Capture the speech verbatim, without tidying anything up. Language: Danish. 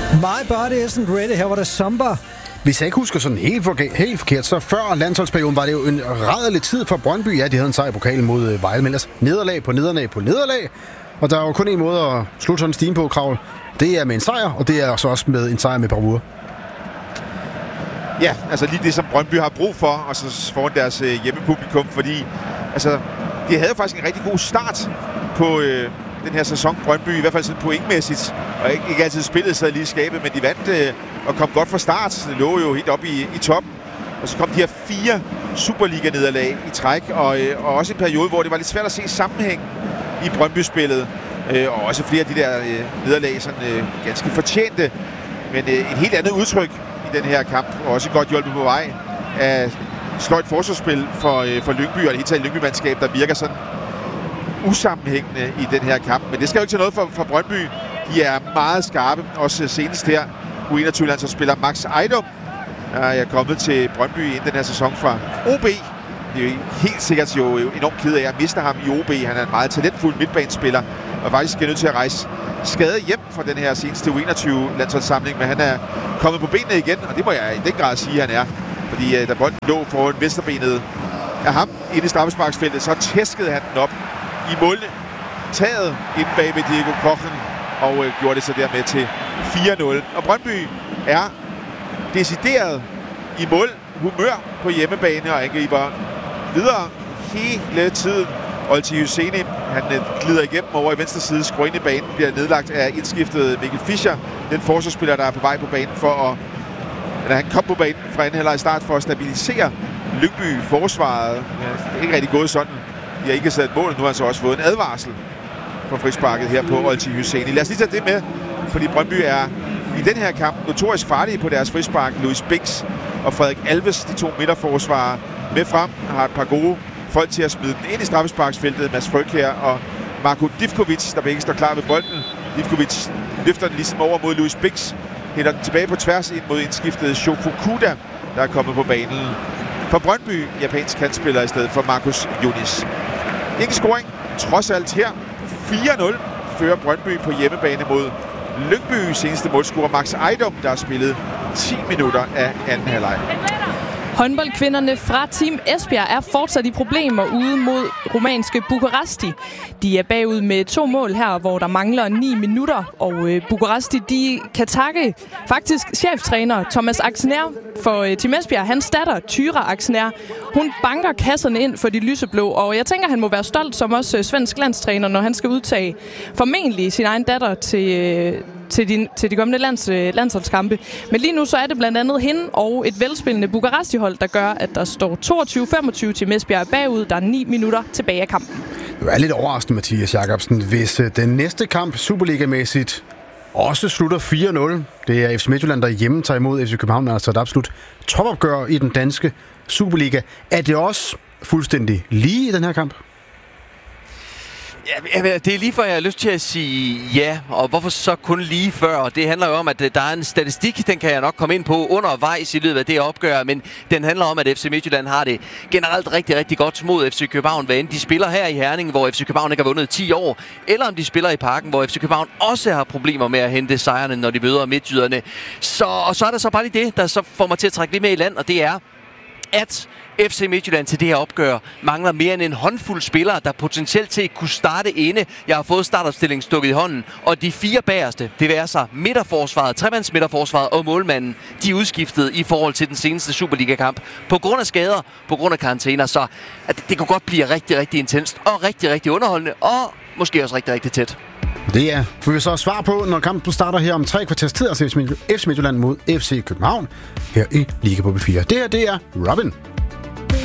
My body isn't ready. Her var det Samba. Hvis jeg ikke husker sådan helt, forge- helt forkert, så før landsholdsperioden var det jo en rædderlig tid for Brøndby. Ja, de havde en sejr i pokalen mod øh, Vejle, men ellers nederlag på nederlag på nederlag. Og der er jo kun en måde at slutte sådan en stime på, Kravl. Det er med en sejr, og det er så også med en sejr med bravur. Ja, altså lige det, som Brøndby har brug for, og så foran deres øh, hjemmepublikum, fordi altså, de havde faktisk en rigtig god start på øh, den her sæson, Brøndby, i hvert fald sådan pointmæssigt, og ikke, ikke altid spillet sig lige i skabet, men de vandt øh, og kom godt fra start. Det lå jo helt op i, i toppen, og så kom de her fire Superliga-nederlag i træk, og, øh, og også en periode, hvor det var lidt svært at se sammenhæng i Brøndby-spillet, øh, og også flere af de der øh, nederlag, sådan øh, ganske fortjente, men øh, et helt andet udtryk i den her kamp, og også godt hjulpet på vej af sløjt forsvarsspil for, øh, for Lyngby, og det hele taget Lyngby-mandskab, der virker sådan usammenhængende i den her kamp. Men det skal jo ikke til noget for, for Brøndby. De er meget skarpe, også senest her. U enogtyve-landsholdsspiller Max Ejdom er kommet til Brøndby inden den her sæson fra O B. Det er jo helt sikkert jo enormt ked af at miste ham i O B. Han er en meget talentfuld midtbanespiller, og faktisk er nødt til at rejse skade hjem fra den her seneste U enogtyve-landsholdssamling, men han er kommet på benene igen, og det må jeg i den grad sige, at han er. Fordi da bolden lå foran venstrebenet af ham inde i straffesparksfeltet, så tæskede han den op i måltaget inde bag ved Diego Kochen, og øh, gjorde det så dermed til fire nul. Og Brøndby er decideret i mål humør på hjemmebane og angriber videre hele tiden. Olti Husseini, han øh, glider igennem over i venstre side, skruer ind i banen, bliver nedlagt af indskiftet Mikkel Fischer, den forsvarsspiller, der er på vej på banen for at, eller han kom på banen fra anden halvleg start for at stabilisere Lyngby forsvaret. Ja, det er ikke rigtig gået sådan. De har ikke sat mål, nu har han så også fået en advarsel fra frisparket her på Olti Husseini. Lad os lige tage det med, fordi Brøndby er i den her kamp notorisk farlige på deres frispark. Louis Bix og Frederik Alves, de to midterforsvarere, med frem, har et par gode folk til at smide den ind i straffesparksfeltet. Mads Frøkjær og Marko Divkovic, der begge står klar ved bolden. Divkovic løfter den ligesom over mod Louis Bix, hælder den tilbage på tværs ind mod indskiftet Shofukuda, der er kommet på banen for Brøndby, japansk kantspiller i stedet for Marcus Yunis. Ingen scoring, trods alt her. fire nul fører Brøndby på hjemmebane mod Lyngby. Seneste målscorer Max Ejdom, der har spillet ti minutter af anden halvleg. Håndboldkvinderne fra Team Esbjerg er fortsat i problemer ude mod rumænske Bukaresti. De er bagud med to mål her, hvor der mangler ni minutter, og øh, Bukaresti, de kan takke faktisk cheftræner Thomas Axner for øh, Team Esbjerg. Hans datter, Tyra Axner, hun banker kasserne ind for de lyseblå, og jeg tænker, han må være stolt som også øh, svensk landstræner, når han skal udtage formentlig sin egen datter til øh, Til de, til de kommende lands, landsholdskampe. Men lige nu så er det blandt andet hende og et velspillende Bukaresti-hold, der gør, at der står toogtyve femogtyve til Esbjerg bagud. Der er ni minutter tilbage af kampen. Det er lidt overraskende, Mathias Jakobsen, hvis den næste kamp Superliga-mæssigt også slutter fire nul. Det er F C Midtjylland, der hjemme tager imod F C København, altså et absolut topopgør i den danske Superliga. Er det også fuldstændig lige i den her kamp? Ja, det er lige før, jeg har lyst til at sige ja, og hvorfor så kun lige før? Det handler jo om, at der er en statistik, den kan jeg nok komme ind på undervejs i løbet af det opgør, men den handler om, at F C Midtjylland har det generelt rigtig, rigtig godt mod F C København, hvad end de spiller her i Herning, hvor F C København ikke har vundet ti år, eller om de spiller i Parken, hvor F C København også har problemer med at hente sejrene, når de møder midtjyderne. Så, og så er der så bare lige det, der så får mig til at trække lidt med i land, og det er, at F C Midtjylland til det her opgør mangler mere end en håndfuld spillere, der potentielt til kunne starte inde. Jeg har fået startopstillingen stukket i hånden, og de fire bagerste, det vil sig midterforsvaret, tremands midterforsvaret og målmanden, de er udskiftet i forhold til den seneste Superliga-kamp på grund af skader, på grund af karantæner, så at det kunne godt blive rigtig, rigtig intenst og rigtig, rigtig underholdende, og måske også rigtig, rigtig tæt. Det er, får vi så svar på, når kampen starter her om tre kvarters tid, altså F C Midtjylland mod F C København her i Liga på B fire. Det her, det er Robin.